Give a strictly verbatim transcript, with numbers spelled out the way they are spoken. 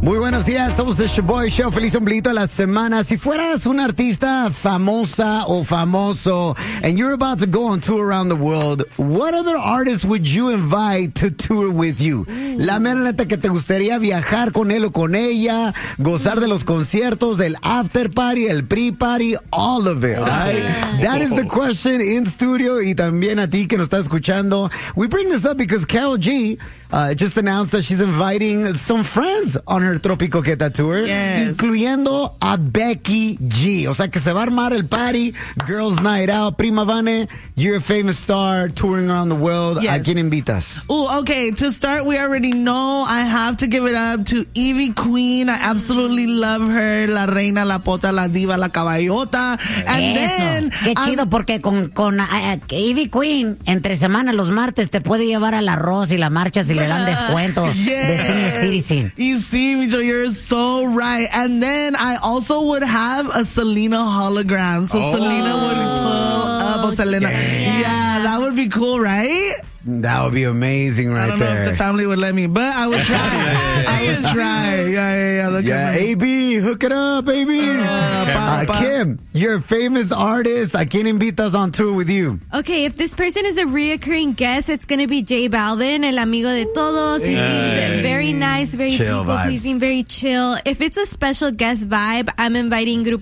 Muy buenos días, somos el Shoboy Show. Feliz ombliguito de la semana. Si fueras una artista famosa o famoso and you're about to go on tour around the world, what other artists would you invite to tour with you? La mera neta que te gustaría viajar con él o con ella, gozar de los conciertos, del after party, el pre-party, all of it, right? That is the question in studio y también a ti que nos estás escuchando. We bring this up because Karol G uh, just announced that she's inviting some friends on her Tropicoqueta tour, yes. incluyendo a Becky G. O sea que se va a armar el party, girls night out. Prima Vane, you're a famous star touring around the world. Yes. ¿A quién invitas? Oh, okay. To start, we already know I have to give it up to Ivy Queen. I absolutely love her. La reina, la pota, la diva, la caballota. And Eso. then Qué chido I'm, porque con, con uh, Ivy Queen entre semana los martes te puede llevar al arroz y la marcha si le dan descuentos yes. de Senior Citizen. You see, Micho, you're so right. And then I also would have a Selena hologram. So Oh. Selena would pull up a Selena. Damn. Yeah, that would be cool, right? That would be amazing right I don't there. know if the family would let me, but I would try. I would try. Yeah, yeah, yeah. Look Yeah, at me. A B, hook it up, A B. Uh, Uh, pa- pa- Kim, you're a famous artist. ¿A quién invitas on tour with you? Okay, if this person is a reoccurring guest, it's going to be J Balvin, el amigo de todos. He seems very nice, very Chill people vibes. pleasing, very chill. If it's a special guest vibe, I'm inviting Grupo